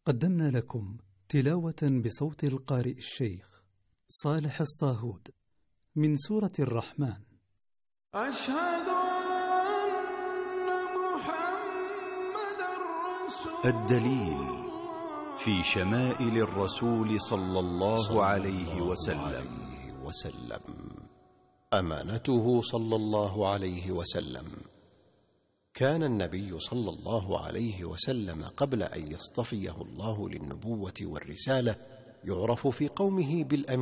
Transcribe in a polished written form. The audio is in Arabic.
قدمنا لكم تلاوة بصوت القارئ الشيخ صالح الصاهود من سورة الرحمن. أشهد أن محمد رسول الدليل في شمائل الرسول صلى الله عليه وسلم. أمانته صلى الله عليه وسلم. كان النبي صلى الله عليه وسلم قبل أن يصطفيه الله للنبوة والرسالة يعرف في قومه بالأمين